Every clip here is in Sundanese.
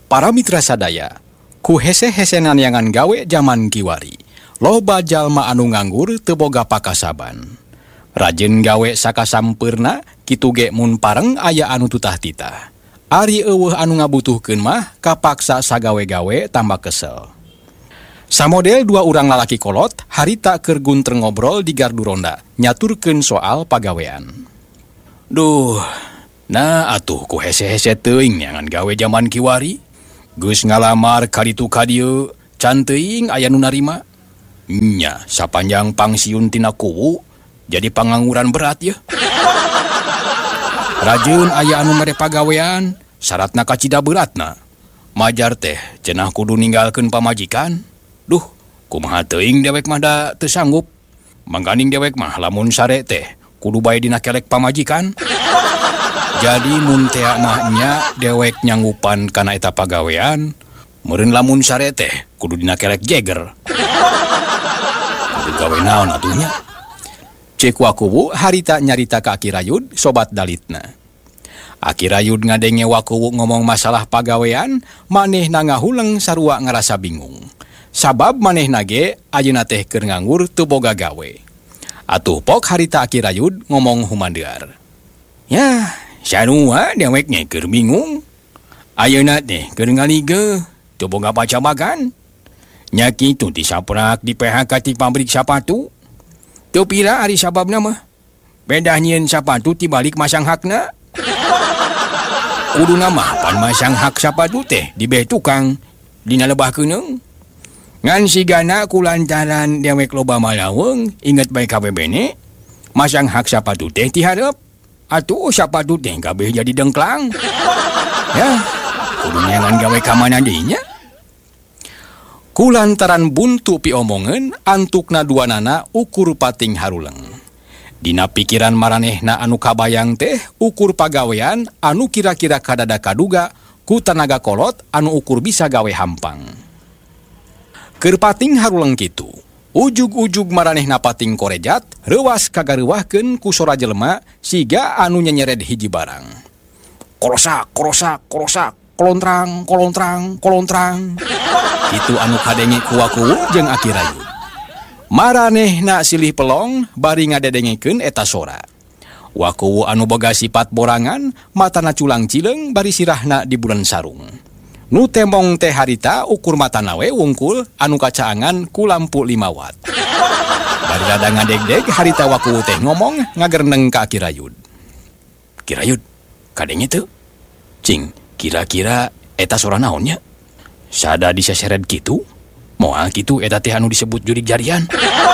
Para mitra sadaya, ku hese-hesenan yangan gawe zaman kiwari, loba jalma anu nganggur teu boga pakasaban. Rajin gawe sakasampeurna kitu ge mun pareng aya anu tutah-titah. Ari eueuh anu ngabutuhkeun mah kapaksa sagawe-gawe tambah kesel. Samodel dua urang lalaki kolot harita keur gunter ngobrol di gardu ronda nyaturkeun soal pagawean. Duh, nah atuh ku hese-hese teuing yangan gawe zaman kiwari. Geus ngalamar ka ditu ka dieu, can teuing aya nu narima. Nya, sapanjang pangsiun tina kuwu, jadi pangangguran berat ya. Rajin aya anu mere pagawean, syaratna kacida beratna. Majar teh, cenah kudu ninggalkeun pamajikan. Duh, kumaha teuing dewek mah da teu sanggup. Mangganing dewek mah lamun sare teh, kudu bae dina kelek pamajikan. Jadi mun teh mah nya dewek nyanggupan kana eta pagawean, meureun lamun sare teh kudu dina kelek jeger. Kudu gawe naon atuh nya? Cek wakuwu harita nyarita ka Aki Rayud sobat dalitna. Aki Rayud ngadenge wakuwu ngomong masalah pagawean, manehna ngahuleng sarua ngarasa bingung. Sabab manehna ge ayeuna teh keur nganggur teu boga gawe. Atuh pok harita Aki Rayud ngomong humandear. Ya, sarua dewek ge keur bingung. Ayeuna teh keur ngalige, teu boga pacabagan. Nya kitu disaprak di PHK ti pabrik sapatu. Teu pira ari sababna mah. Bedah nyieun sapatu ti balik masang hakna. Kuduna mah pan masang hak sapatu teh di beh tukang dina lebah keuneng. Ngan sigana kulantaran dewek loba malaweng inget bae kabebene masang hak sapatu teh ti hareup. Atuh sapatu teh kabeh jadi dengklang. Ya, kudu nyangan gawe ka mana deui nya. Kulantaran buntu pi omongeun antukna duanana ukur pating haruleng. Dina pikiran maranehna anu kabayang teh ukur pagawean anu kira-kira kadada kaduga ku tanaga kolot anu ukur bisa gawe hampang. Keur pating haruleng kitu, ujug-ujug maranehna pating korejat reuwas kagareuwahkeun ku sora jelema siga anu nyenyered hiji barang. Korosak, korosak, korosak, kolontrang, kolontrang, kolontrang. Itu anu kadenge ku wakuwu jeung Aki Rayud. Maranehna silih pelong bari ngadedengekeun eta sora. Wakuwu anu boga sifat borangan, matana culang cileung bari sirahna di bulan sarung. Nu tembong teh harita ukur matana we wungkul anu kacaangan ku lampu 5 watt. Bari rada ngadeg-deg harita wakuwu teh ngomong ngagerneng ka Aki Rayud. Ki Rayud, kadenge teu? Cing, kira-kira eta sora naon nya? Sada diseseret kitu? Moal kitu eta teh anu disebut jurig jarian.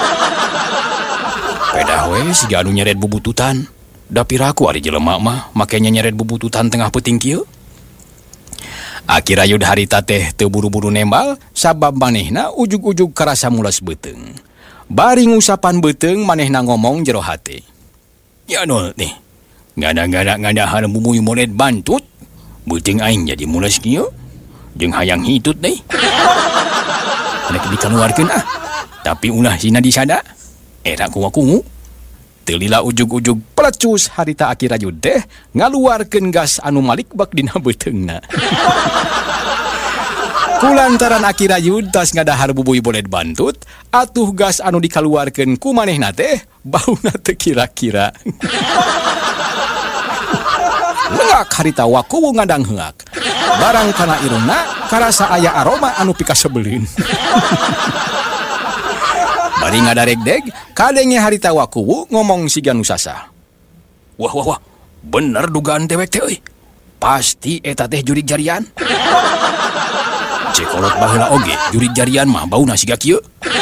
Pedah we siga anu nyeret bubututan. Da piraku ari jelema mah make nyeret bubututan tengah peuting kieu. Aki Rayud harita teh teu buru-buru nembal sabab manehna ujug-ujug karasa mulas beuteung. Bari ngusapan beuteung manehna ngomong jero hate. Ya nol nih. Ngada-ngada bumuy molet bantut. Beuteung aing jadi mulas kieu. Jeung hayang hitut deui. Rek dikaluarkeun ah. Tapi ulah sina disada. Era ku wakungu. Teu lila ujug-ujug pelecus harita Aki Rayud teh ngaluarkeun gas anu malikbak dina beuteungna. Kulantaran Aki Rayud tas ngadahar bubuy bolet bantut, atuh gas anu dikaluarkeun ku manehna teh bauna teu kira-kira. Leungak harita wakuwu ngadang heuk. Barang kana irungna karasa aya aroma anu pikasebeleun. Bari ngadareg-deg kadenge harita wakuwu ngomong siga nu sasa. Wah, bener dugaan dewek teh euy. Pasti eta teh jurig jarian. Cekolot baheula oge jurig jarian mah bauna siga kieu.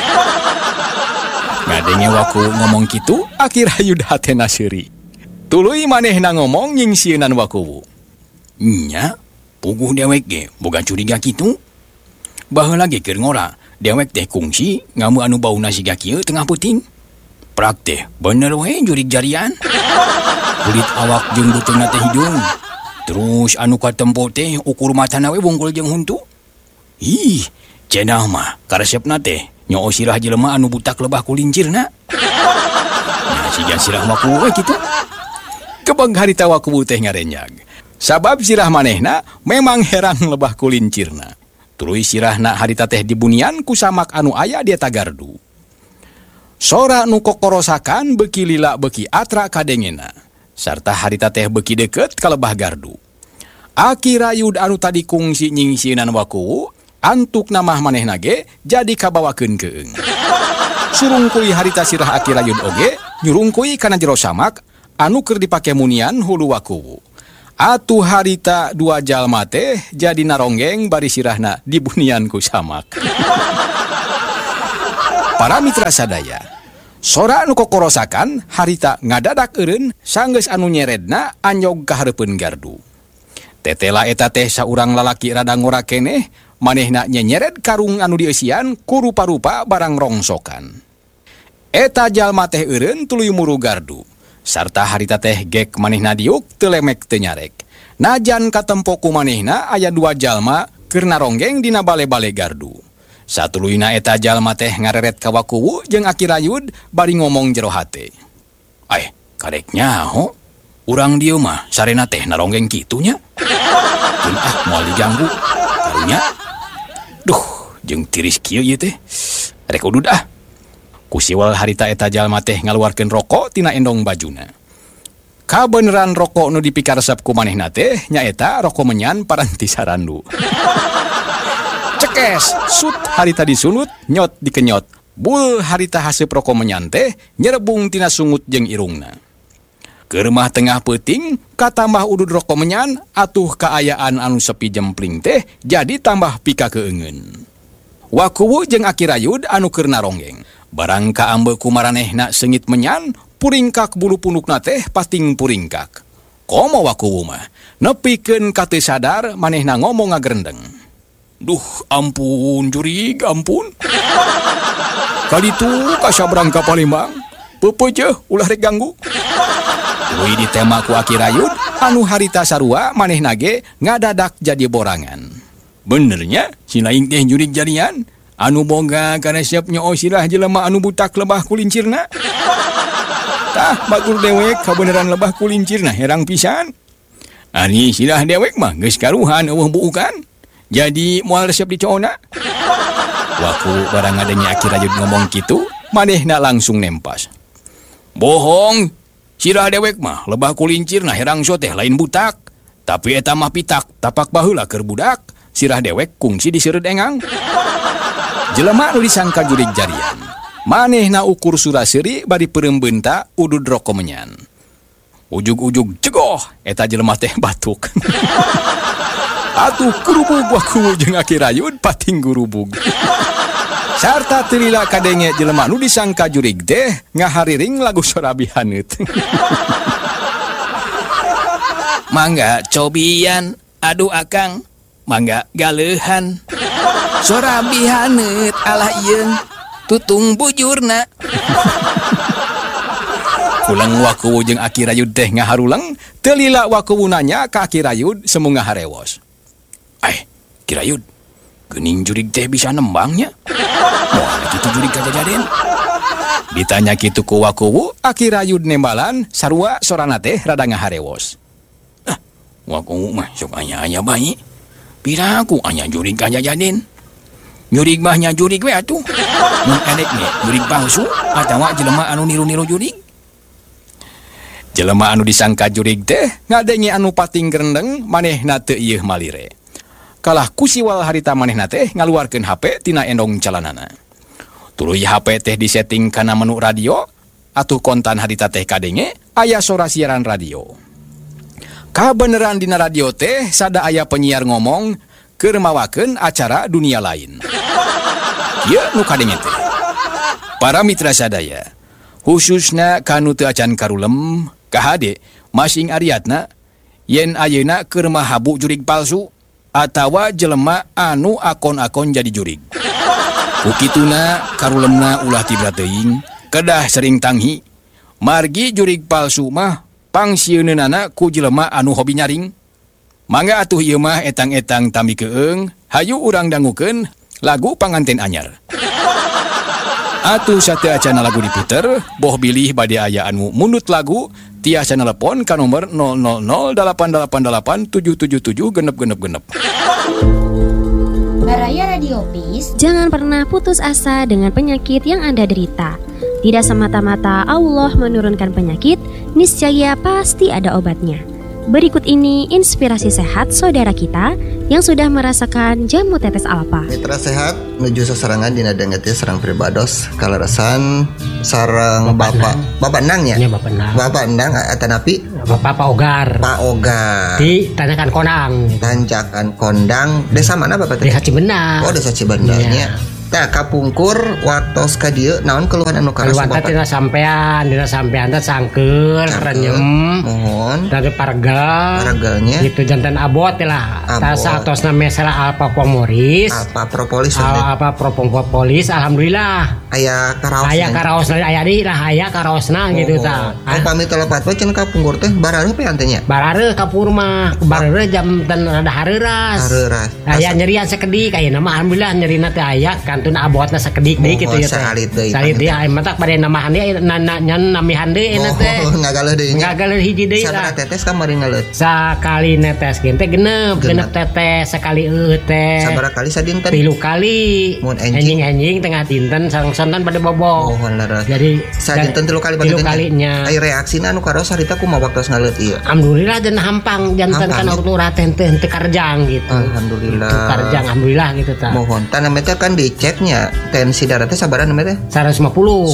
Ngadenge wakuwu ngomong kitu, Aki Rayud hatena seuri. Tuluy manehna ngomong nyingsieunnan wakuwu. Nya, puguh dewek ge boga curiga kitu. Baheula ge keur ngora, dewek teh kungsi ngamu anu bauna siga kieu tengah peuting. Prak teh bener we jurig jarian. Kulit awak jeung beuteungna teh hidung. Terus anu katempo teh ukur matana we wungkul jeung huntu. Ih, cenah mah karesepna teh nyoo sirah jelema anu butak lebah kulincirna. Nah, siga sirah wakuwu we kitu. Kebang harita wakuwu teh ngarenjag. Sabab sirah manehna memang herang lebah kulincirna. Tuluy sirahna harita teh dibunian ku samak anu aya di eta gardu. Sora nu kokorosakan beuki lila beuki atra kadengena. Sarta harita teh beuki deket ka lebah gardu. Aki rayud anu tadi kungsi nyingsieunan wakuwu, antuk namah manehna ge jadi kabawakeun keung. Surungkuy harita sirah aki rayud oge nyurungkuy kana jero samak anu keur dipake munian hulu wakuwu. Atuh harita dua jalma teh jadi naronggeng bari sirahna dibunian ku samak. Para mitra sadaya, sora anu kokorosakan harita ngadadak eureun sanggeus anu nyeredna anyog ka hareupeun gardu. Tetela eta teh saurang lalaki rada ngora keneh, manehna nyenyeret karung anu dieusian ku rupa-rupa barang rongsokan. Eta jalma teh eureun tuluy muru gardu. Sarta harita teh gek manehna diuk teu lemek teu nyarek. Najan katempo ku manehna aya dua jalma keur naronggeng dina bale-bale gardu. Satuluyna eta jalma teh ngareret ka wakuwu jeung aki rayud bari ngomong jero hate. Karek nyaho? Urang dieu mah sarena teh naronggeng kitu nya. Moal diganggu. Karunya. Duh, jeung tiris kieu ieu teh. Rek udud ah. Kusiwal harita eta jalma teh ngaluarkeun rokok tina endong bajuna. Kabeneran rokok nu dipikaresep ku manehna teh nyaeta rokok menyan paranti sarandu. Cekes, sut harita disunut, nyot dikenyot. Bul harita haseup rokok menyan teh nyerebung tina sungut jeung irungna. Keur mah tengah peuting katambah udud rokok menyan atuh kaayaan anu sepi jempling teh jadi tambah pikakeungeun. Wakuwu jeung aki rayud anu keur naronggeng. Barang kaambe ku maranehna seungit menyan, puringkak bulu pundukna teh pating puringkak. Komo wakuwu mah, nepikeun ka teu sadar manehna ngomong ngagrendeng. Duh, ampun jurig, ampun. Kaditu ka sabrang ka Palembang, peupeuceuh ulah rek ganggu. Tuluy ditema ku aki rayud, anu harita sarua manehna ge ngadadak jadi borangan. Benernya, si laing teh jurig jadian. Anu boga kana siap nyoo sirah jelema anu butak lebah kulincirna. Tah batur dewek kabeneran lebah kulincirna herang pisan. Ani sirah dewek mah geus karuhan eueuh buukan. Jadi moal resep dicoona. Waku barang ngadenge aki rayud ngomong kitu, manehna langsung nempas. Bohong, sirah dewek mah lebah kulincirna herang teh lain butak. Tapi eta mah pitak tapak baheula keur budak. Sirah dewek kungsi diseureud engang. Jelema nu disangka jurig jarian. Manehna ukur suraseuri bari peurembeunta udud rokok menyan. Ujug-ujug cegoh eta jelema teh batuk. Atuh kurubug wakuwu jeung aki rayud pating gurubug. Sarta teu lila kadenge jelema nu disangka jurig teh ngahariring lagu sorabi haneut. Mangga cobian, aduh akang, mangga galeuhan. Sorabi haneut alah ieun tutung bujurna. Kulang wakuwu jeung aki rayud teh ngaharulang, teu lila wakuwu nanya ka aki rayud semu ngaharewos. Ki rayud, geuning jurig teh bisa nembangnya? Moal kitu jurig kajajaden. Ditanya kitu ku wakuwu, aki rayud nembalan sarua sorana teh rada ngaharewos. Wakuwu mah sok anya-anya bae. Piraku anya jurig kajajaden. Jurig mah nya jurig we atuh. Mun edek ge jurig palsu atawa jelema anu niru-niru jurig. Jelema anu disangka jurig teh ngadenge anu pating grendeng manehna teu ieuh malire. Kalah kusiwal harita manehna teh ngaluarkeun HP tina endong calanana. Tuluy HP teh disetting kana menu radio, atuh kontan harita teh kadenge aya sora siaran radio. Kabeneran dina radio teh sada aya penyiar ngomong keur mawakeun acara dunia lain. Ieu nu kadenge teh. Para mitra sadaya, khususna kanu teu acan karulem, kahade masing ariatna yen ayeuna keur mahabu jurig palsu atawa jelema anu akon-akon jadi jurig. Ukituna karulemna ulah tibra teuing, kedah sering tanghi. Margi jurig palsu mah pangsieunana ku jelema anu hobi nyaring. Mangga atuh ieu mah etang-etang tambi keung, hayu urang dangukeun lagu panganten anyar. Atuh sateu acana lagu diputer, boh bilih bade aya anu mundut lagu tiasa telepon ka nomor 000-888-777-genep. Baraya Radio Peace. Jangan pernah putus asa dengan penyakit yang Anda derita. Tidak semata-mata Allah menurunkan penyakit, niscaya pasti ada obatnya. Berikut ini inspirasi sehat saudara kita yang sudah merasakan jamu tetes alfa. Mitra sehat menuju seserangan dina dengeti serang pribados kalerasan sarang Bapak Endang ya? Iya, Bapak Endang atanapi Bapak Ogar. Pak Ogar. Di Tanjakan Kondang. Tanjakan Kondang. Desa mana Bapak? Desa Cibendah. Oh, Desa Cibendah. Tah kapungkur waktos ka dieu naon keluhan anu karas Bapak? Dina sampean teh sangkeul renyem. Mohon. Dari paraganya. Gitu jantan abot lah. Tah saatosna mesela Alfa Pomoris. Alfa Propolis. Alfa Propolis alhamdulillah. Aya karaosna aya di lah aya karaosna gitu tah. Pamit telepat we cenah kapungkur teh barareuh pe antenya. Barareuh kapur mah barareuh jam dan rada hareuras. Aya nyerian sakedik ayeuna mah alhamdulillah nyerina teh aya kantun abotna sakedik deui kitu ya teh. Salit deui aya mah tak bade namahan deui nyan namihan deui eta teh. Ngagaleun deui. Ngagaleun hiji deui lah. Sabaraha tetes kamari ngaleut? Sakali netes ge teh genep tetes sekali teh. Sabaraha kali sadinten? 3 kali. Mun enjing tengah dinten sareng-sareng pada bobo. Mohon leres. Jadi sadinten 3 kali pada 3 kalinya. Ai reaksina anu karos harita kumaha waktos ngaleut ieu? Alhamdulillah dan hampang janten kana urut-uraten teh henteu karjang gitu. Alhamdulillah. Karjang alhamdulillah gitu tah. Mohon tanah meter kan diceknya tensi darah teh sabaraha namanya teh? 150.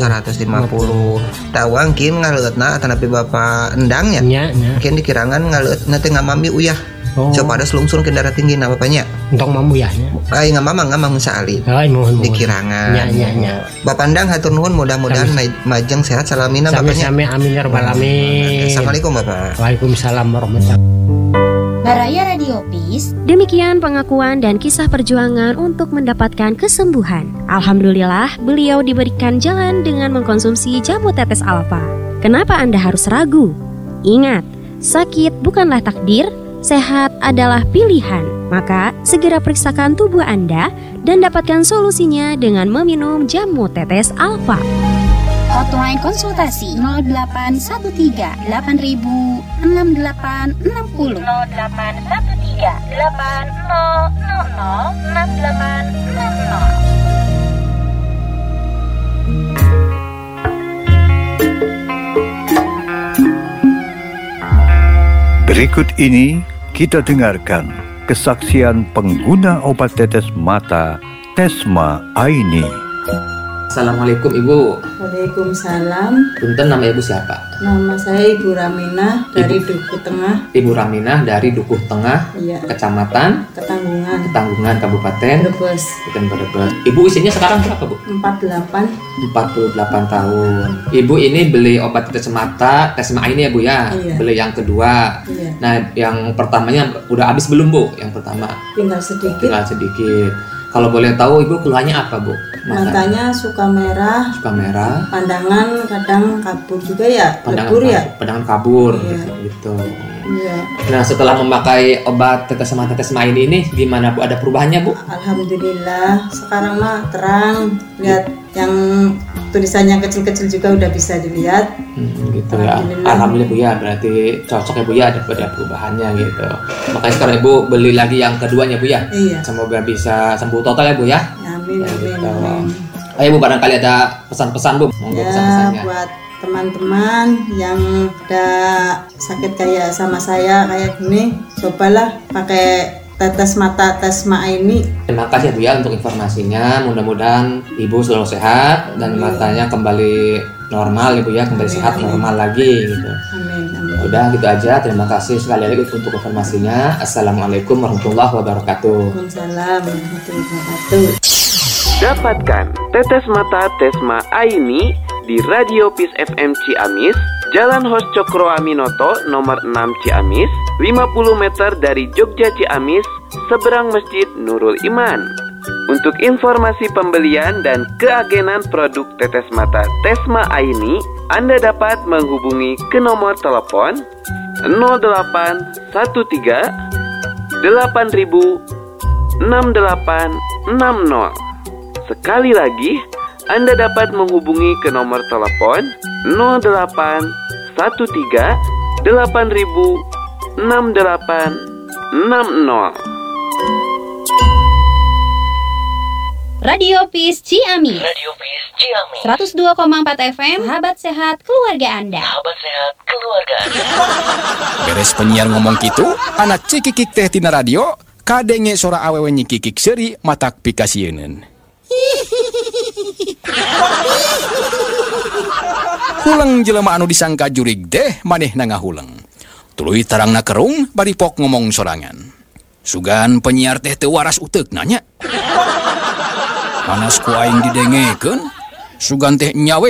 Tawang kin ngaleutna atanapi Bapak Endang nya. Mungkin dikirangan ngaleutna teh ngamami uyah. Coba ada selungsung ke darah tinggi na bapaknya. Entong mamu ya. Ai ngamang saali. Mohon. Dikirangan. Nya. Bapak Endang hatur nuhun mudah-mudahan majeng sehat salamina bapaknya. Sami amin ya rabbal alamin. Assalamualaikum Bapak. Waalaikumsalam warahmatullahi wabarakatuh. Baraya Radio Peace. Demikian pengakuan dan kisah perjuangan untuk mendapatkan kesembuhan. Alhamdulillah, beliau diberikan jalan dengan mengkonsumsi jamu tetes alfa. Kenapa Anda harus ragu? Ingat, sakit bukanlah takdir, sehat adalah pilihan. Maka, segera periksakan tubuh Anda dan dapatkan solusinya dengan meminum jamu tetes alfa. Hotline konsultasi 0813 8000 6860 0813 6860. Berikut ini kita dengarkan kesaksian pengguna obat tetes mata Tesma Aini. Assalamualaikum Ibu. Waalaikumsalam. Punten, nama Ibu siapa? Nama saya Ibu Raminah dari Dukuh Tengah. Ibu Raminah dari Dukuh Tengah, iya. Kecamatan Ketanggungan, Kabupaten Brebes. Ibu usianya sekarang berapa Bu? 48 tahun. Ibu ini beli obat tetes mata Tesma ini ya Bu ya? Iya. Beli yang kedua. Iya. Nah yang pertamanya udah habis belum Bu? Yang pertama? Tinggal sedikit. Kalau boleh tahu Ibu keluhannya apa Bu? Matanya suka merah. Pandangan kadang kabur juga ya. Pandangan kabur iya. gitu. Iya. Nah setelah memakai obat tetes mata Tesma ini gimana Bu? Ada perubahannya Bu? Alhamdulillah sekarang mah terang. Lihat yang tulisannya kecil-kecil juga udah bisa dilihat. Gitu ya. Alhamdulillah Bu ya, berarti cocok ya Bu ya, ada perubahannya gitu. Makanya sekarang Ibu beli lagi yang keduanya Bu ya. Iya. Semoga bisa sembuh total ya Bu ya. Amin. Gitu. Ayo Bu, barangkali ada pesan-pesan Bu. Monggo pesan-pesannya. Buat teman-teman yang ada sakit kayak sama saya kayak gini, cobalah pakai tetes mata Tesma ini. Terima kasih Bu ya untuk informasinya. Mudah-mudahan Ibu selalu sehat dan matanya kembali normal Ibu ya, kembali sehat normal lagi gitu. Amin. Udah gitu aja. Terima kasih sekali lagi untuk informasinya. Assalamualaikum warahmatullahi wabarakatuh. Waalaikumsalam warahmatullahi wabarakatuh. Dapatkan tetes mata Tesma Aini di Radio Peace FM Ciamis, Jalan Hos Cokro Aminoto nomor 6 Ciamis, 50 meter dari Jogja Ciamis, seberang Masjid Nurul Iman. Untuk informasi pembelian dan keagenan produk tetes mata Tesma Aini, Anda dapat menghubungi ke nomor telepon 0813 8000 6860. Sekali lagi, Anda dapat menghubungi ke nomor telepon 0813 Radio Peace Ciamis. 102,4 FM. Sahabat sehat keluarga Anda. Beres penyiar ngomong gitu, anak cikikik teh tina radio, kadenge sora awewe nyikikik seri matak pikasieun. Hulang jelema anu disangka jurig teh manehna ngahuleng. Tuluy tarangna kerung bari pok ngomong sorangan. Sugan penyiar teh teu waras uteuk nanya. Panas ku aing didengekeun, sugan teh nyawe